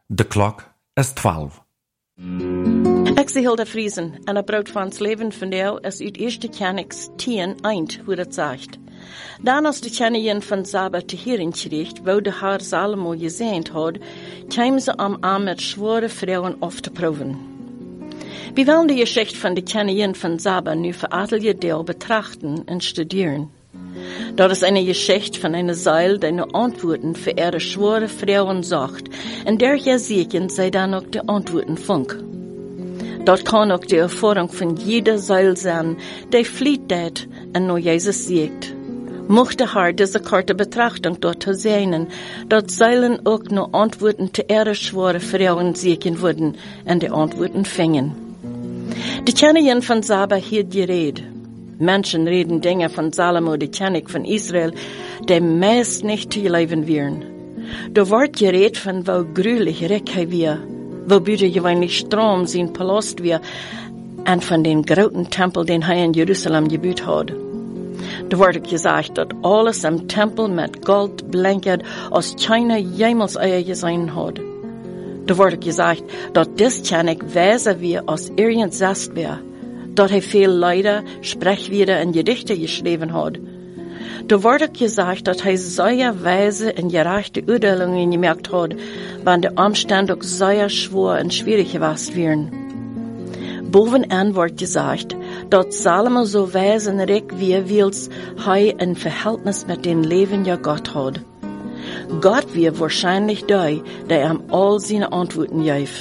De klok is 12. Ik zie Hilda Friesen en brood van het leven van jou is uit eerste Kenigs 10 eind, hoe dat zegt. Dan als de Kennerin van Saba te hierin kreeg, wo de haar Salomo gezien had, kwam ze aan met zware vrouwen af te proeven. We willen de geschichte van de Kennerin van Saba nu voor atelier deel betrachten en studeren. Dat is eine Geschichte von einer Seil, die nur Antworten für ihre schwere Frauen sagt, und der Jeziken sei dann auch die Antworten funk. Dort kann auch die Erfahrung von jeder Seil sein, die flieht dat und nur Jesus siegt. Mochte haar diese Karte Betrachtung dort zu sehen, dort Seilen auch nur Antworten zu ihre schwere Frauen siegen würden und die Antworten fingen. Die Kennerin von Saba hielt die Rede. Menschen reden Dinge von Salomo, die König von Israel, die meist nicht zu leben wären. Da wird geredet von, wo grülich Reck wir, wo bitte gewöhnlich Strom sein Palast wir, und von den großen Tempel, den er in Jerusalem gebaut hat. Da wird gesagt, dass alles im Tempel mit Gold blinkt, als keiner jemals gesehen hat. Da wird gesagt, dass das König weise wir als irgend selbst wäre. Dat hij veel Leider, Sprechwörter en Gedichte geschrieben hat. Da wordt ook gesagt, dat hij sehr weise en gerechte Urteilungen gemerkt hat, wann de Umstände auch sehr schwer und schwierig gewesen wären. Bovenaan wordt gesagt, dat Salomo so weise en recht wie wils hij ein Verhältnis mit den Leben ja Gott hat. Gott wird wahrscheinlich der ihm all seine Antworten gef.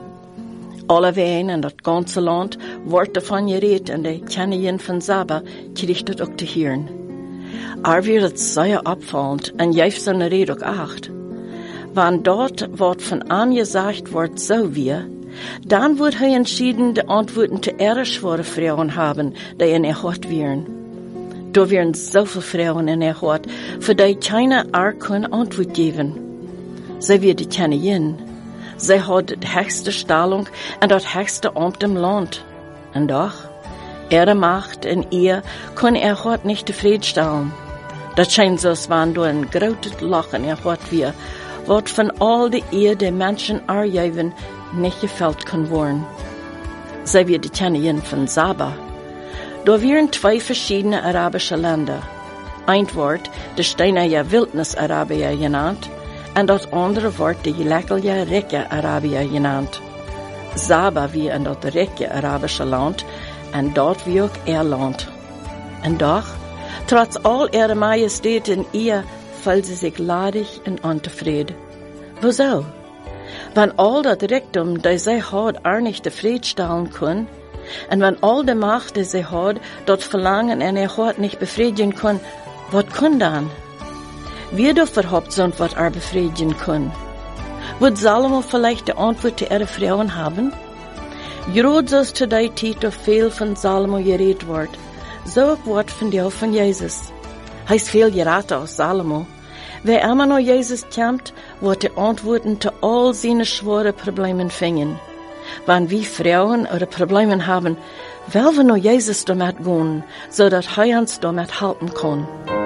Alleween in dat ganze Land wordt davon geredet en de Kennerin van Saba kriegt het ook te hören. Wird het sehr abfallend en geeft seine Rede ook acht. Wann dort wat von angesagt wordt so wie, dann wird hij entschieden de Antworten te ihre schwere Frauen haben, die in hart wären. Da wären so viele Frauen in hart, für die keiner keine Antwort geben. Sie wird die Kennerin. Sie hat die höchste Stellung und das höchste Amt im Land. Und doch, ihre Macht in ihr kann Hort nicht zufriedenstellen. Das scheint so, als wenn du ein großes Lachen Hort wir, was von all die Menschen ergeben nicht gefällt kann worden. Sie wird die Kennerin von Saba. Da wären zwei verschiedene arabische Länder. Ein Wort, die steinige Wildnis-Arabier genannt, en dat andere wordt de gelijkelijke rijke Arabië genannt. Saba wie in dat rijke Arabische land, en dat wie ook Land. En doch, trotz all ihrer Majestät in ihr, fühlt sie sich ladig und unzufrieden. Wieso? Wenn all dat Reichtum, das sie hat, nicht zufriedenstellen kann, und wenn all die Macht, die sie hat, das Verlangen in ihr Hort nicht befriedigen kann, was kann dann? Wie doch überhaupt so was befriedigen können? Wird Salomo vielleicht die Antwort zu ihre Frauen haben? Gerade so ist zu der Zeit auch viel von Salomo geredet wird, so auch wird von dir von Jesus. Heißt viel geraten aus Salomo. Wer immer noch Jesus kommt, wird die Antworten zu all seine schweren Problemen finden. Wenn wir Frauen oder Probleme haben, wollen wir noch Jesus damit gehen, so dass er uns damit helfen kann.